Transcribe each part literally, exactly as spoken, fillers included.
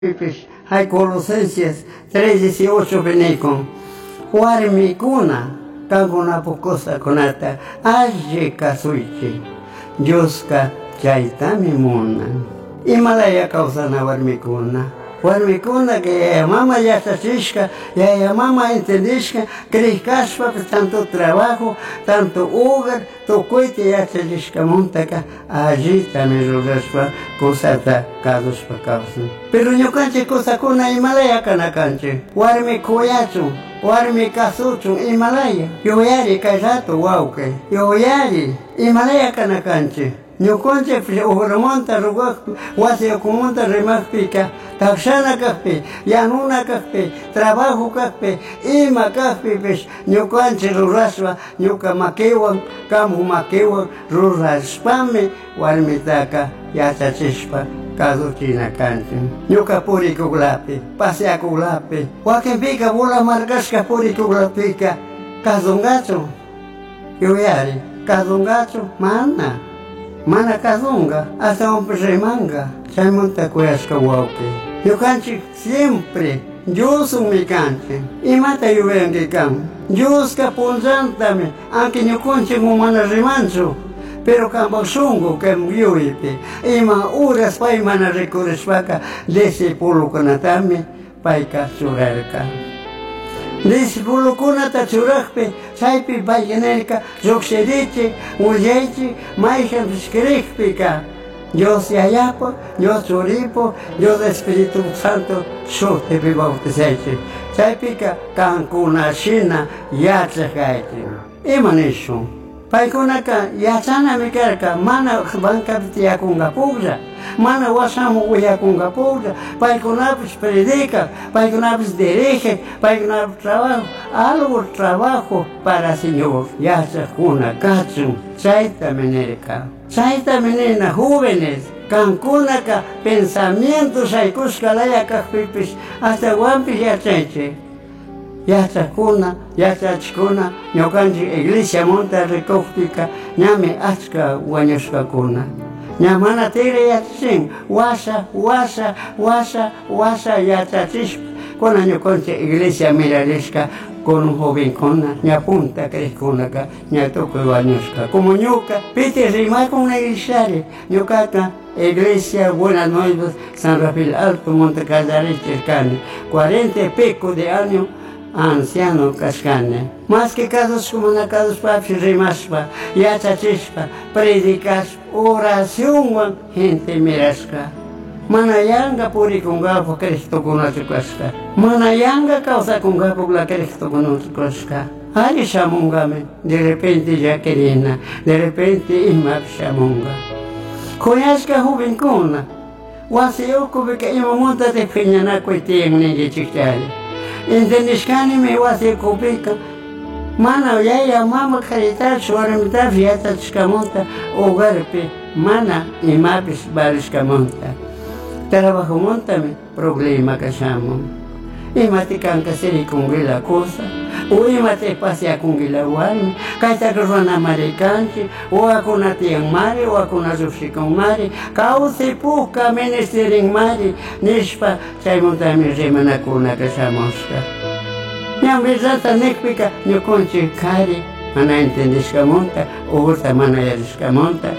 Hay Colosenses tres dieciocho venicon. Warmikuna, kanguna pocosa conata, aje kasuichi. Dioska chaitami muna. Himalaya causana warmikuna. Warmikuna que a mamá ya chachishka, ya a mamá entendishka, cricashpa tanto trabajo, tanto hogar, tocoite ya chachishka montaka, allí también rurashpa, cosata, cadushpa causa. Pero no canche cosa con la Himalaya cana canche, warmi koyachu, warmi kasuchu, Himalaya, yo yari kajato wauke, yo yari, Himalaya cana canche. No conche remonta rugak wasi okumonta remak pika takshana kahpe yanuna kahpe trabajo kahpe ima kahpe pesh no conche ruraswa no kamakewan kamu makewan ruraspame walmitaka yachachishpa kaduchina kanche no kapuri kuglape pasea kuglape wakempika bola markashka puri kuglapika kazungacho yo yari kazungacho mana Mana kazunga, hasta un remanga, se monta cuesca guauque. Yo canche siempre, yo soy mi canche, y mata yo venga cam. Yo escapunzantame, aunque no conche un mana remanso, pero cambo sungo que yo ipe, y ma horas pa y mana recorrespaca, de ese polo canatame, paika surerca. Desi kunata churajpe, chaypi bayenerka, zoxeriche, uyeche, maichan piskerikpika. Dios yayapo, Dios churipo, Dios Espíritu Santo, shote pe bautizeche. Chaypika kankuna shina yachakaiti. Imanishu. Paikunaka yachana mikerka, mana bankapti yakunga puja. Mana wasamu uyakunga puja, paikunapis predica, paikunapis dirige, paikunapis trabajo, algo trabajo para Señor. Ya se juna kachu, chaita menerka, chaita menena jóvenes, cancunaka pensamientos aykuskalaya kakpipis, hasta guampis ya cheche. Ya se juna, ya se chkuna, ñokanchi iglesia monta recóptica, ñame achka guañoska kuna. Ñamana tigre yachin, wasa, wasa, wasa, wasa yachachis, con año conche iglesia miralesca, con un joven con ña punta crescunaca, ña toco bañosca, como ñuca, pite rima con una iglesia, ñucata, iglesia Buenas Nuevas, San Rafael Alto, Monte Casares, cercano, cuarenta y pico de años, anciano cascane. Más que casos como na casos papis rimaspa, yachachispa, predicas, oración, gente mirasca. Manayanga puri kungapo Cristo kunachukaska. Manayanga causa kungapo la Cristo kunachukaska. Ari shamungame, de repente ya querina, de repente imap shamunga. Koyaska jubincuna. Wasioko que ima monta te peñana cuetien ninge chichari. Entendishkani me wasi kupika. Mana yaya mama caritar suaramita fiata chkamonta ogarpe. Mana imapis barishkamonta. Trabajo montame problema kashamo. Imate kanka seri kungila cosa. O imate pasea kungila wani. Kaita korona marikanchi. O akuna tiang mari. O akuna zufshikong mari. Kause puka menestering mari. Nishpa chay montame remana kuna kashamoska. Nyam bezata nekpika nyokonchi kari. Mana entendishka monta. Urta mana yarishka monta.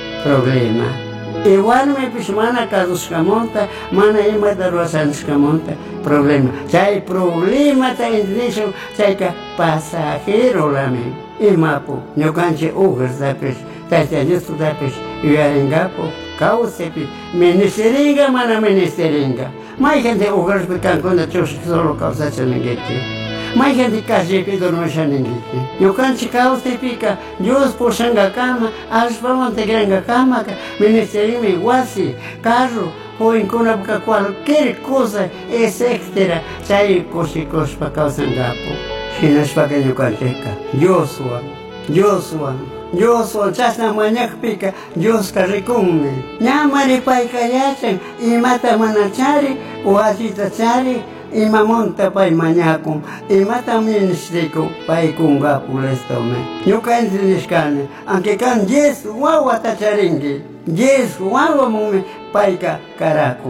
Problema. Igual me pis mana kaduska monta, mana ima daruasanska monta, problema. Chay problema ta indisho, chay ka pasajero lame. Imapo, ñokanche ugas dapes, tata yustu dapes, yuarengapo, causepi, menesteringa mana menesteringa. Mai gente ugas pecan con la chos solo causa chalengete. Mai gente casi pido no shanengete. Ñokanche causepica, Dios posanga cama, aspaman te granga cama, ministerime guasi, carro, o en cualquier cosa, etcétera. Chay cosicos pa causangapo. Chinas pa que ñokancheca. Joshua, Joshua, Joshua, chasna mañakpica, Dios carricunne. Ñamari paika yachan, y mata manachari, o asita chari, y mamonta pay mañacum, y mata ministrico pay kunga pulestome. Ñuka entendishkane, aunque can yes guagua tacharingi, yes guagua mume paika caraco.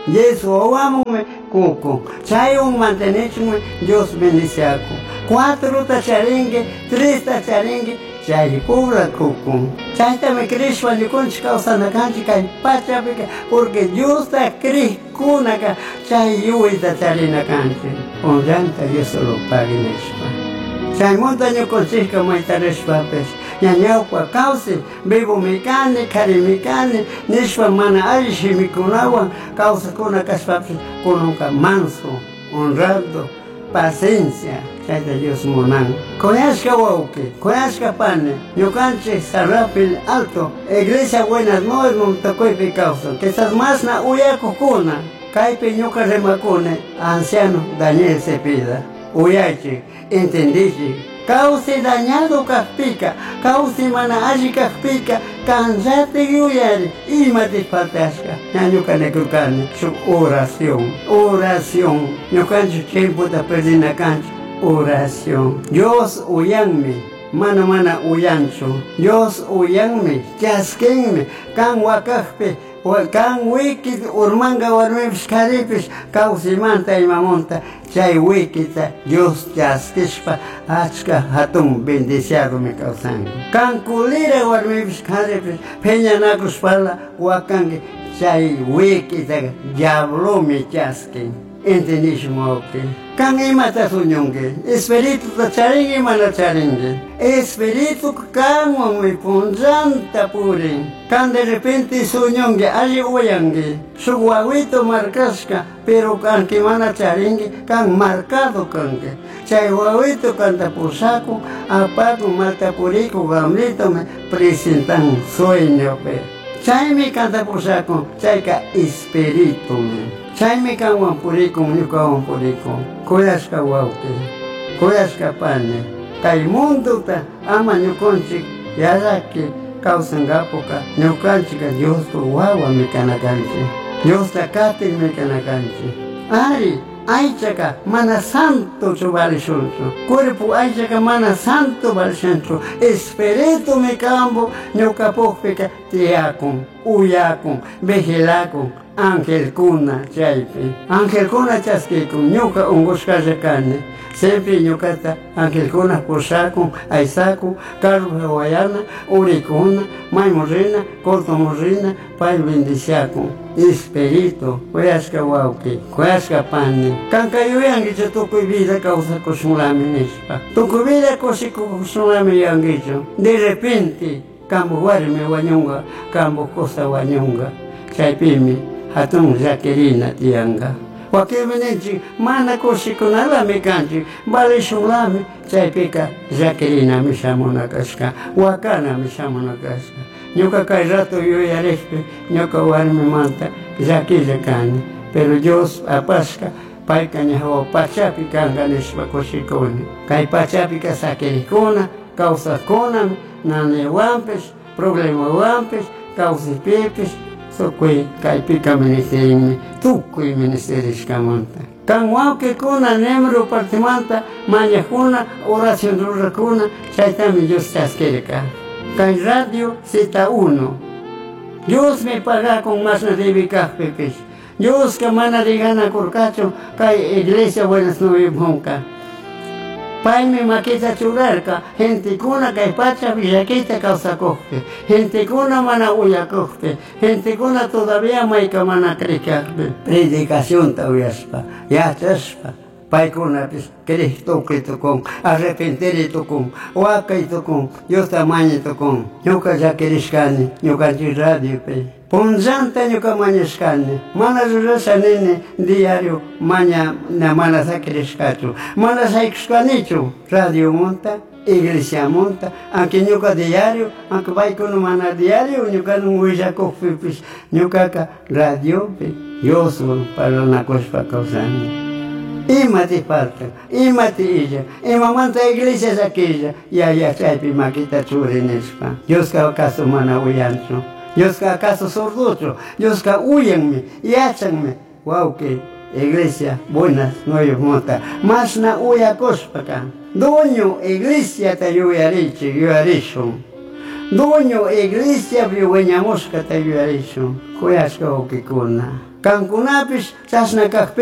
Yesu owamume kuku. Chay un mantenichme Dios bendiciaco. Cuatro tacharingue, tres tacharingue, chay cubra kuku. Chay tame Krishna yukunchi causana canchi kay pachapika porque Dios ta Krishna chay yui tacharina canchi. Onjanta Dios lo pague neshpa. Chay montaño consisca maitareshpa pes. Ñañaupa cauce, vivo micane, cari micane, nishpa mana aishi mikunawan, causa kuna caspapes, kununca manso, honrado, paciencia, chayta Dios monan. Coyasca wauke, coyasca pane, ñucanche sarrapil alto, iglesia buenas noches, montacoipe causa, que estás más na uyaco kuna, caipe ñuca remacune, anciano Daniel Cepeda, uyache, entendiste. Cauce dañado caspica, cauce mana allí caspica, cansate yuyari, y mate patasca. Ñañuca necrucane, su oración, oración. Ñucancho tiempo ta perdina cancha, oración. Dios uyanme, mana mana uyancho. Dios uyanme, chasquenme, can wakajpe, can wiki urmanga warmepis caripis, cauce manta y mamonta. Chay wikita Dios chasquishpa achka hatun bendiciado me causan. Canculira warmipis caripis peñanacuspala wakange chay wikita diablo me chasquen. Entendismo que can imata suñonge espíritu ta charinge mana charinge espíritu can muy punzanta purin can de repente suñonge allí oyange su guaguito marcasca pero can que mana charinge can marcado canque chay guaguito canta pusaco apago mata purico gamlito me presentan sueño pe chay me canta pusaco chay ka espíritu me chay me cawan purico, me cawan purico, coyasca wauke, coyasca pane, kay mundo ta ama ñuconchi, yaraki, causan gapoca, ñucanchica Dios tu guagua me canacanchi, Dios ta cate me canacanchi, ari, aichaca, mana santo chubali shuncho, cuerpo aichaca mana santo balchancho, espíritu me cambo, ñucapopeca, tiacum, uyacum, vejilacum, Ángel Cuna, chaype. Ángel Cuna chasquicum, ñuca unguscalla cane. Siempre ñucata Ángel Cuna pusacum, aizacum, Carlos de Guayana, Uricuna, Maimorrina, Cortomorrina, Pai bendiciacum. Espíritu, cuesca wauque, cuesca pane. Cancayuyanguicho tucu vida causa cosulame nespa. Tucu vida cosi cosulame yanguicho. De repente, cambo guarme guanyunga, cambo cosa guanyunga. Chaypimi. Hatun Jacqueline tianga. Wakimenichi mana kosikunala me kanchi, bale shulame, chaypika Jacqueline me shamona kaska, wakana me shamona kaska. Ñuka kay rato yo yarespe, ñuka warme manta, Jacqueline kani, pero Dios apasca, paika ñaho pachapi kanga nespa kosikone. Kay pachapi ka sakerikuna, causa konam, nane wampes, problema wampes, causa pepes, so que caipica ministerio, tu que ministerio escamanta. Can wauke kuna nemro partimanta, mañajuna, oración ruracuna, chaitami Dios chasquereca. Can radio zeta uno. Dios me paga con más nadebicaj pepes. Dios que mana de gana corcacho, cae iglesia buenas nueve monca. Pai me maqueta churarca, gente cuna caipacha villaquita causa coge, gente cuna mana uya coge, gente cuna todavía maica mana crecabe. Predicación tauyaspa, ya chaspa, pai cuna pis, cristo que tocón, arrepentir tocón, huaca y tocón, yo tamaño tocón, ñuca ya queriscane, ñuca radio pe. Punzanta ñuca mañescane, mana rurasa nene diario, maña na mana sacriescacho, mana saixcanicho, radio monta, iglesia monta, aunque ñuca diario, aunque vai con mana diario, ñuca no huella cofipis, ñuca radio pe, yo soy para una cosa causando. Ima te falta, ima te illa, ima manta iglesia aquella, ya ya chaipi maquita churenespa, Dios ka acaso mana huyancho. Dios que acaso sordocho, Dios que huyenme, yachanme, wow que iglesia buenas no hay monta, más na huya cospaca, doño iglesia te yuyariche, yuyaricho, doño iglesia viueña mosca te yuyaricho, cuyasca o que cuna. Kankunapish chasna